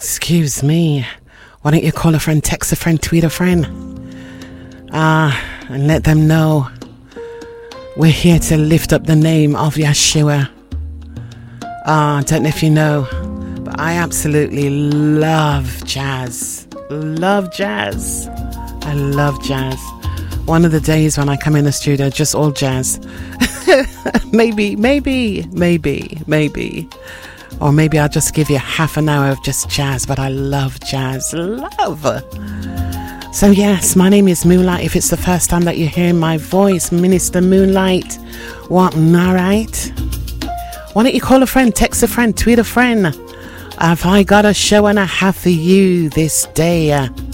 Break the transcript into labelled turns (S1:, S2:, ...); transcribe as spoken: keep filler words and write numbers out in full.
S1: Excuse me. Why don't you call a friend, text a friend, tweet a friend? Ah, uh, and let them know we're here to lift up the name of Yeshua. Ah, uh, I don't know if you know, but I absolutely love jazz. Love jazz. I love jazz. One of the days when I come in the studio, just all jazz. maybe, maybe, maybe, maybe. Or maybe I'll just give you half an hour of just jazz, but I love jazz. Love. So yes, my name is Moonlight. If it's the first time that you're hearing my voice, Minister Moonlight. What, alright? Why don't you call a friend, text a friend, tweet a friend? Have I got a show and a half for you this day?